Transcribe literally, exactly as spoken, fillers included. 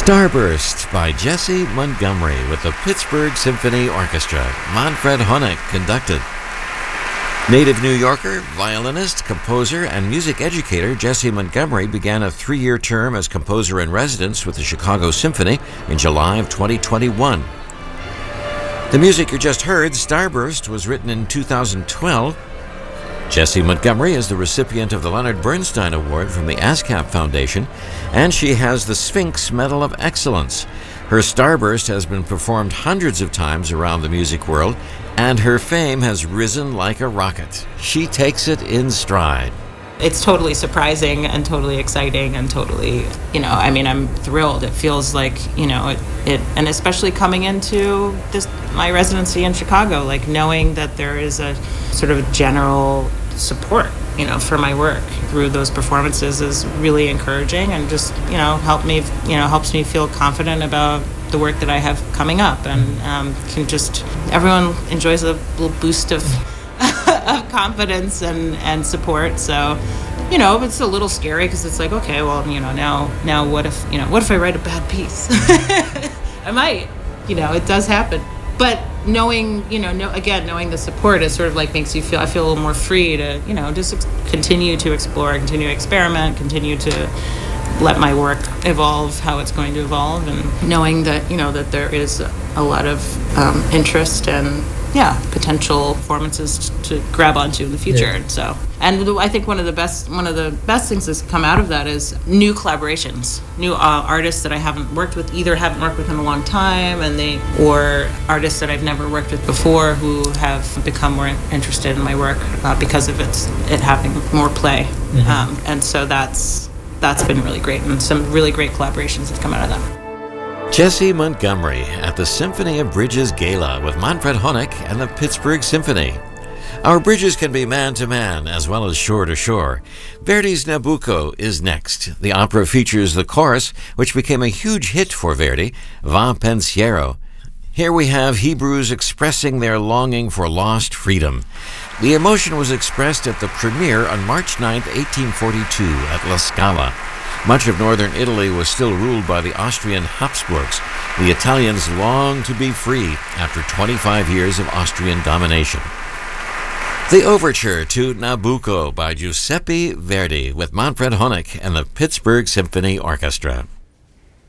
Starburst by Jessie Montgomery with the Pittsburgh Symphony Orchestra. Manfred Honeck conducted. Native New Yorker, violinist, composer, and music educator Jessie Montgomery began a three-year term as composer-in-residence with the Chicago Symphony in July of twenty twenty-one. The music you just heard, Starburst, was written in two thousand twelve. Jessie Montgomery is the recipient of the Leonard Bernstein Award from the ASCAP Foundation, and she has the Sphinx Medal of Excellence. Her Starburst has been performed hundreds of times around the music world, and her fame has risen like a rocket. She takes it in stride. It's totally surprising and totally exciting and totally, you know, I mean, I'm thrilled. It feels like, you know, it, it and especially coming into this my residency in Chicago, like knowing that there is a sort of general support, you know, for my work through those performances is really encouraging and just, you know, help me, you know, helps me feel confident about the work that I have coming up, and um, can just everyone enjoys a little boost of of confidence and and support. So, you know, it's a little scary because it's like, okay, well, you know, now now what if, you know, what if I write a bad piece? I might, you know, it does happen. But knowing, you know, no, again, knowing the support, it sort of like makes you feel, I feel a little more free to, you know, just ex- continue to explore, continue to experiment, continue to let my work evolve how it's going to evolve, and knowing that, you know, that there is a lot of um, interest and, yeah, potential performances to grab onto in the future. Yeah. So, and I think one of the best one of the best things that's come out of that is new collaborations, new uh, artists that I haven't worked with, either haven't worked with in a long time, and they or artists that I've never worked with before who have become more interested in my work uh, because of its it having more play. Mm-hmm. Um, and so that's that's been really great, and some really great collaborations have come out of that. Jessie Montgomery at the Symphony of Bridges Gala with Manfred Honeck and the Pittsburgh Symphony. Our bridges can be man-to-man as well as shore-to-shore. Verdi's Nabucco is next. The opera features the chorus, which became a huge hit for Verdi, Va Pensiero. Here we have Hebrews expressing their longing for lost freedom. The emotion was expressed at the premiere on March ninth, eighteen forty-two at La Scala. Much of northern Italy was still ruled by the Austrian Habsburgs. The Italians longed to be free after twenty-five years of Austrian domination. The Overture to Nabucco by Giuseppe Verdi with Manfred Honeck and the Pittsburgh Symphony Orchestra.